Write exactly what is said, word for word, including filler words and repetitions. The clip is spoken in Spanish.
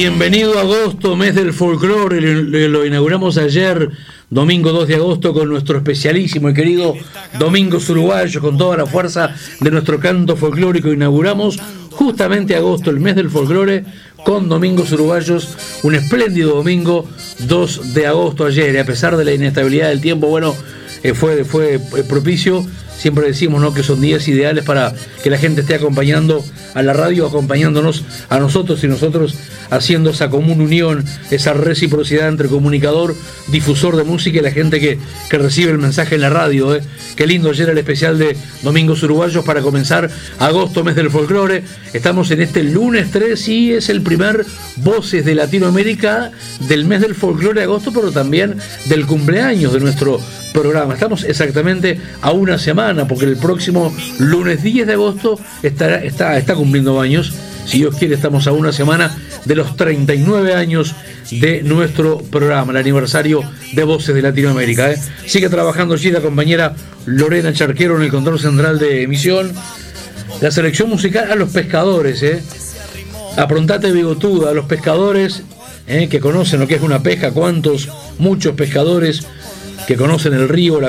Bienvenido a agosto, mes del folclore, lo inauguramos ayer, domingo dos de agosto, con nuestro especialísimo y querido Domingos Uruguayos, con toda la fuerza de nuestro canto folclórico. Inauguramos justamente agosto, el mes del folclore, con Domingos Uruguayos, un espléndido domingo dos de agosto ayer, y a pesar de la inestabilidad del tiempo, bueno, eh, fue, fue propicio. Siempre decimos, ¿no?, que son días ideales para que la gente esté acompañando a la radio, acompañándonos a nosotros y nosotros haciendo esa común unión, esa reciprocidad entre comunicador, difusor de música y la gente que, que recibe el mensaje en la radio. ¿eh? Qué lindo ayer el especial de Domingos Uruguayos para comenzar agosto, mes del folclore. Estamos en este lunes tres y es el primer Voces de Latinoamérica del mes del folclore de agosto, pero también del cumpleaños de nuestro programa. Estamos exactamente a una semana, porque el próximo lunes diez de agosto estará, está, está cumpliendo años. Si Dios quiere, estamos a una semana de los treinta y nueve años de nuestro programa, el aniversario de Voces de Latinoamérica. ¿eh? Sigue trabajando allí la compañera Lorena Charquero en el control central de emisión. La selección musical a los pescadores, ¿eh? Aprontate bigotuda, a los pescadores ¿eh? que conocen lo que es una pesca. ¿Cuántos? Muchos pescadores que conocen el río, la